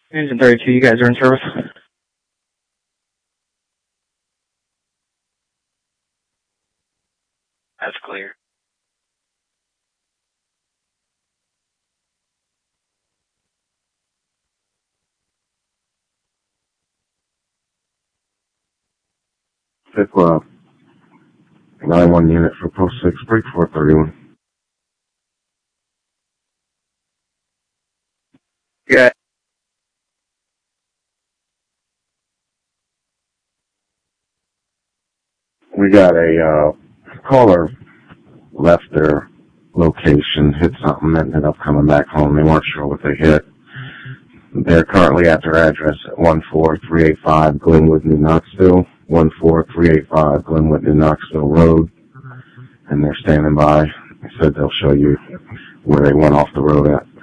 Engine 32, you guys are in service. That's clear. Fifth 9-1 unit for Post 6, break 431. Yeah. We got a caller left their location, hit something, ended up coming back home. They weren't sure what they hit. They're currently at their address at 14385 Glenwood, New Knoxville, 14385 Glenwood, New Knoxville Road, and they're standing by. They said they'll show you where they went off the road at.